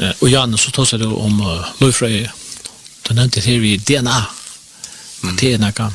Och Jan så tar det om Löfröj. Då nämnde det vi DNA. DNA kan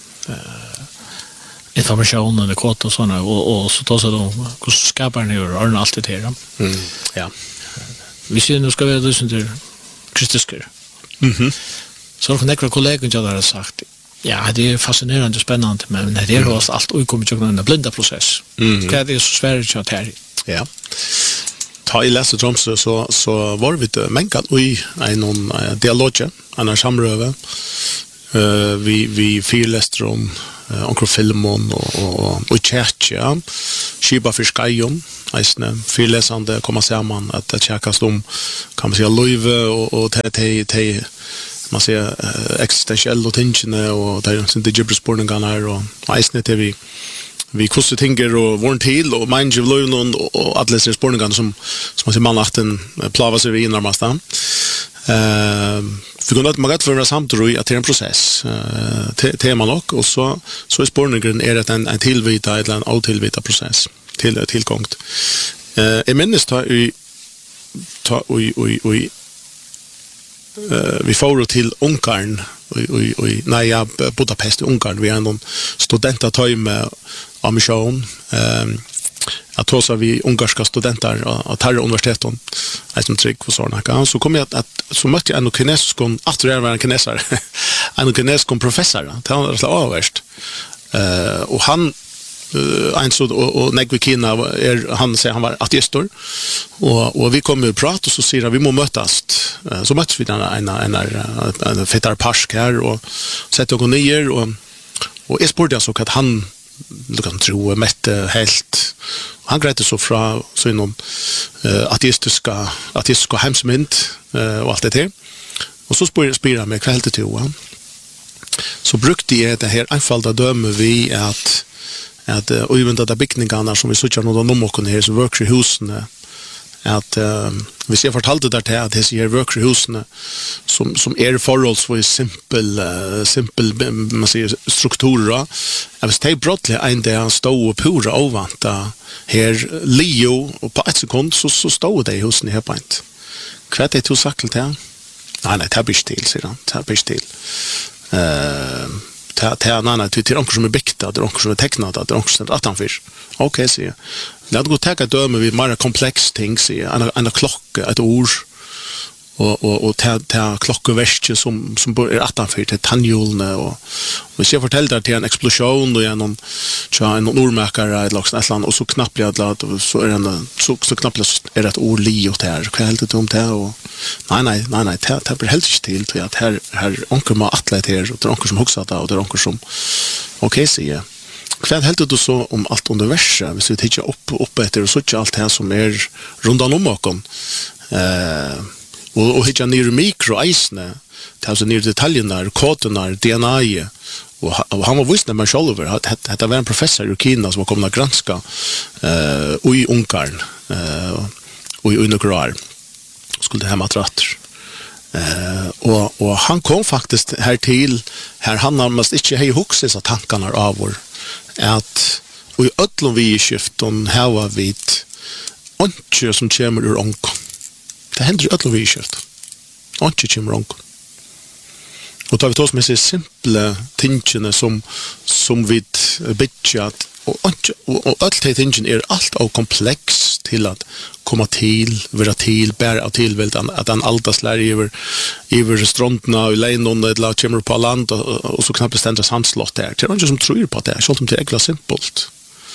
information eller kod och såna och så tar det om hur skapar ni och allt det här. Ja. Vi ser nu ska vi lyssna till Kristisker. Så har några kollegor jag har sagt ja, det är fascinerande och spännande, men det är också allt och kommer ju en blinda process. Det är så svårt att här. Ja. Ta I läsa Tromsø så var vi det mänkan i en dialog, en samröve. Vi fyrläster om onkel filmon och chat, ja. Skiba för skajon, alltså fyrläsande komma samman att det checkas om kan man säga löve och te man ser existentiella tingene och där är inte gibberish-spårningarna här och eisne till vi kostar tinker och våren till och mind you löven och alla dessa spårningarna som man ser mannachten plava sig vid närmast. För kunde att man rätt för att samtidigt att det är en process tema nog och så är spårningen är det en tillvita eller en otillvita process till tillgångt. I minst vi får till Ungarn och Budapest i Ungarn vi är någon studentatøyme av mission att tåsa vi ungerska studenter av Tarra universiteten som trygg och sådana så kom jag att så mötte jag en kinesiskon att det var en kinesare en kinesiskon professor det var så avvärst och han en så och när vi kina han säger han var ateistor och vi kommer att prata och så säger vi må mötas så möts vi en fetar park här och sätter oss ner och är spår det så att han du kan tro mätte helt han grejade så från så inom ateistiska hemsmynd och allt det här och så spyrar med kvällte till så brukte jag det här enfalda döme vi att och även de byggningarna som vi söker någon områden här så worker husen att vi ser fortalte där till att det är worker husen som är förhållsvis simpel man säger strukturer jag vet brottligt en där stå och pura ovanta här Leo och på ett sekund så står det husen här på ett kvart det sagt här nej det blir till sedan det blir till nej till onkel som är byggt det onkel som är tecknat det onkel som är attanfyr okej så det hade gått att döma vid mer komplex ting så en klocka ett ord och ta klockaväske som är attanfyr till tandhjulene och vi ser fortällde till en explosion och en ordmäkare ett land och så knappt så är det så knappt är det ett ord liot här kan helt dumt här och nej det blir helt inte till att här onkel må atlet här och det är onkel som huxat och det är onkel som okej så kväll helt du så om allt universum så vi tittar upp efter och så allt här som är runt om oss och hitta ner mikroisne alltså ner detaljerna koderna DNA och han var visst när man själv att det var en professor i Kina som var kommit att granska i Ungarn och i några skulle det här materialet och han kom faktiskt här till här han närmast inte hej huxes att tankarna av vår att och i öllum vi skifton här var vi inte som kommer ur onk det händer i öllum vi skift inte kommer onk och tar vi tos med sig simpla tingene som vi bitchat och allt det tingen är allt av komplex till att komma till vara till bära till väl att han altas lär över strandna och länon ett lag kommer på land och så knappt ständras handslott där det är inte som tror på det så det är egentligen simpelt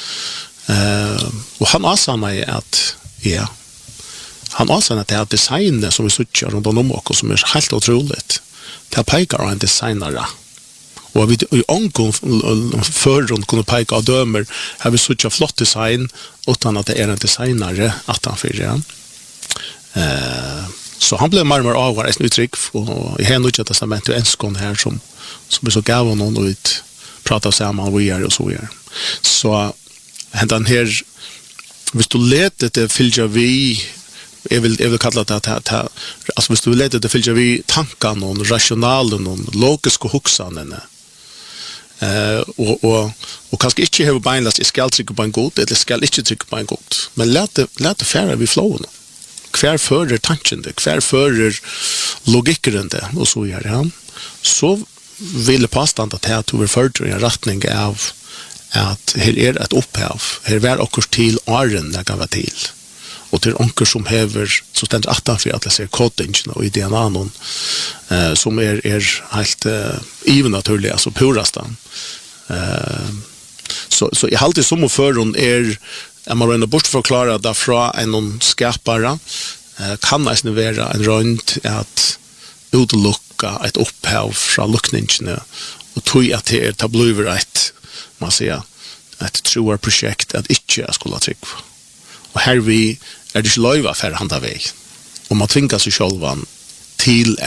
och han asar mig att ja han asar att det är designet som vi söker runt om och som är helt otroligt det pekar en designare och vi i onkel för kunna peka av dömer har vi så flott design utan att det är en designare att han för så han blev marmor av ett uttryck och i Nya testamentet en skon här som är så gav någon och ut prata samman vi är och så är så den här visst du letar det fylla vi jag vill kalla det att alltså visst du letar det fylla vi tankarna och rationalen och logiska huxarna och kanske inte have beinlast är skall trycka på en god eller skall inte trycka på en god men låt det färra vi flowen kvar fører tanken det, kvar fører logikkeren det, og så gjør det. Så vil jeg påstande til at du vil føre i en retning av at her et opphav, her er akkurat til åren det kan være til. Og til onker som hever, så stender attanfor at jeg ser kodingen og ideen av noen, som er helt naturlig, altså purastan. Så jeg alltid som å føre man røyner bort forklare det fra en skapare, kan nesten være en røynt at utelukka et opphav fra lukningene, og tog at det blir man sier, et troer prosjekt at ikke jeg skulle trygg. Og her det ikke løyva for handa vei. Og man tvingar seg selv til